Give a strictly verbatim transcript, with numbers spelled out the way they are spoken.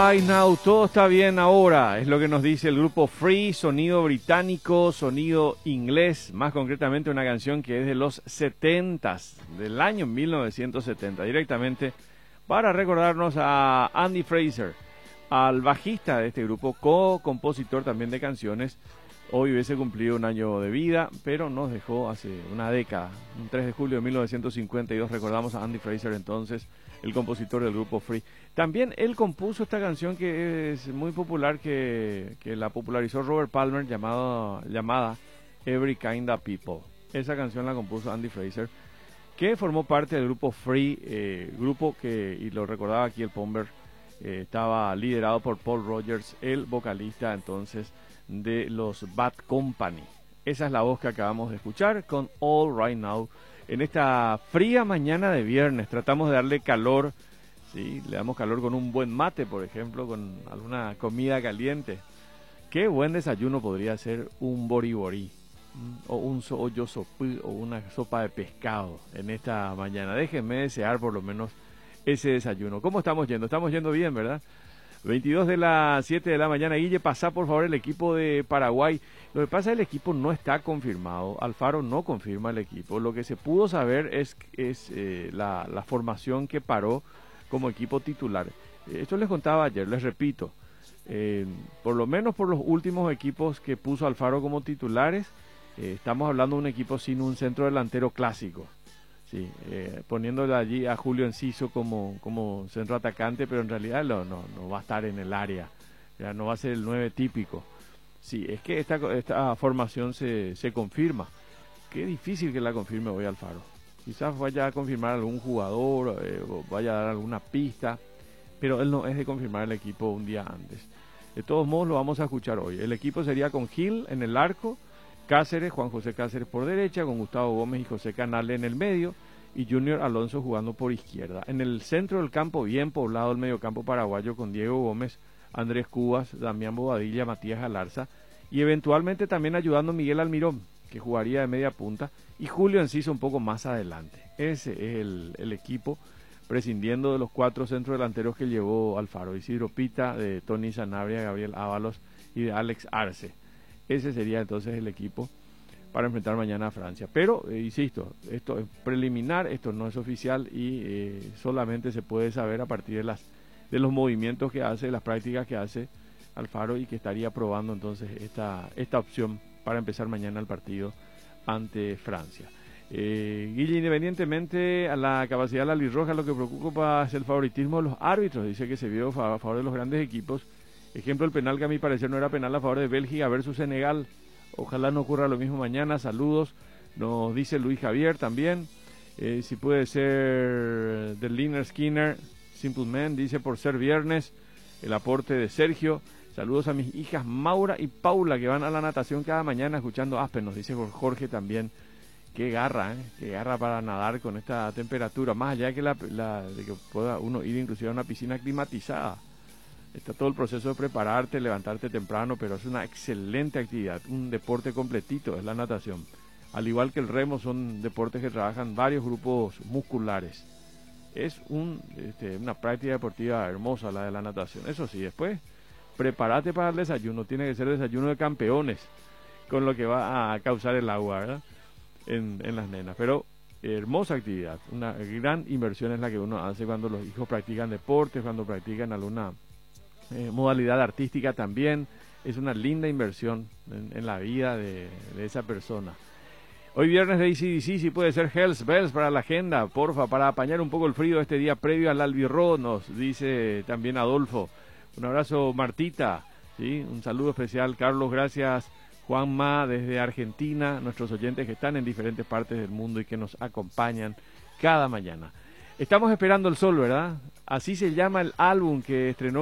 Right Now, todo está bien ahora, es lo que nos dice el grupo Free, sonido británico, sonido inglés, más concretamente una canción que es de los setentas, del año mil novecientos setenta, directamente para recordarnos a Andy Fraser, al bajista de este grupo, co-compositor también de canciones. Hoy hubiese cumplido un año de vida, pero nos dejó hace una década. Un tres de julio de mil novecientos cincuenta y dos recordamos a Andy Fraser, entonces el compositor del grupo Free. También él compuso esta canción que es muy popular, que, que la popularizó Robert Palmer, llamado, llamada Every Kind of People. Esa canción la compuso Andy Fraser, que formó parte del grupo Free, eh, grupo que, y lo recordaba aquí el Pomber, eh, estaba liderado por Paul Rogers, el vocalista entonces de los Bad Company. Esa es la voz que acabamos de escuchar con All Right Now. En esta fría mañana de viernes tratamos de darle calor, ¿sí? Le damos calor con un buen mate, por ejemplo, con alguna comida caliente. Qué buen desayuno podría ser un boriborí, o un soyo sopí, o una sopa de pescado en esta mañana. Déjenme desear por lo menos ese desayuno. ¿Cómo estamos yendo? Estamos yendo bien, ¿verdad? veintidós de las siete de la mañana. Guille, pasá por favor el equipo de Paraguay. Lo que pasa es que el equipo no está confirmado. Alfaro no confirma el equipo. Lo que se pudo saber es, es eh, la, la formación que paró como equipo titular. Esto les contaba ayer, les repito. Eh, por lo menos por los últimos equipos que puso Alfaro como titulares, eh, estamos hablando de un equipo sin un centro delantero clásico. Sí, eh, poniéndole allí a Julio Enciso como, como centro atacante, pero en realidad no, no, no va a estar en el área, ya no va a ser el nueve típico. Sí, es que esta, esta formación se, se confirma. Qué difícil que la confirme hoy Alfaro. Quizás vaya a confirmar algún jugador, eh, o vaya a dar alguna pista, pero él no es de confirmar el equipo un día antes. De todos modos lo vamos a escuchar hoy. El equipo sería con Gil en el arco, Cáceres, Juan José Cáceres por derecha, con Gustavo Gómez y José Canale en el medio, y Junior Alonso jugando por izquierda. En el centro del campo, bien poblado el mediocampo paraguayo, con Diego Gómez, Andrés Cubas, Damián Bobadilla, Matías Galarza, y eventualmente también ayudando Miguel Almirón, que jugaría de media punta, y Julio Enciso un poco más adelante. Ese es el, el equipo, prescindiendo de los cuatro centrodelanteros que llevó Alfaro: Isidro Pita, de Tony Sanabria, Gabriel Ábalos y de Alex Arce. Ese sería entonces el equipo para enfrentar mañana a Francia. Pero, eh, insisto, esto es preliminar, esto no es oficial y eh, solamente se puede saber a partir de, las, de los movimientos que hace, las prácticas que hace Alfaro, y que estaría probando entonces esta, esta opción para empezar mañana el partido ante Francia. Eh, Guille, independientemente a la capacidad de la Lirroja, lo que preocupa es el favoritismo de los árbitros. Dice que se vio a favor de los grandes equipos. Ejemplo, el penal que a mi parecer no era penal a favor de Bélgica versus Senegal. Ojalá no ocurra lo mismo mañana. Saludos, nos dice Luis Javier también. Eh, si puede ser de Liner Skinner, Simple Man, dice por ser viernes. El aporte de Sergio. Saludos a mis hijas Maura y Paula, que van a la natación cada mañana escuchando Aspen, nos dice Jorge también. Qué garra, ¿eh? Qué garra para nadar con esta temperatura. Más allá de que, la, la, de que pueda uno ir inclusive a una piscina climatizada. Está todo el proceso de prepararte, levantarte temprano, pero es una excelente actividad, un deporte completito, es la natación. Al igual que el remo, son deportes que trabajan varios grupos musculares. Es un, este, una práctica deportiva hermosa la de la natación. Eso sí, después, prepárate para el desayuno, tiene que ser desayuno de campeones, con lo que va a causar el agua, ¿verdad? En, en las nenas. Pero hermosa actividad, una gran inversión es la que uno hace cuando los hijos practican deportes, cuando practican alguna Eh, modalidad artística también. Es una linda inversión en, en la vida de, de esa persona. Hoy viernes de A C D C, si puede ser Hells Bells para la agenda, porfa, para apañar un poco el frío este día previo al Albirro, nos dice también Adolfo. Un abrazo, Martita, ¿sí? Un saludo especial, Carlos, gracias. Juanma desde Argentina, nuestros oyentes que están en diferentes partes del mundo y que nos acompañan cada mañana. Estamos esperando el sol, ¿verdad? Así se llama el álbum que estrenó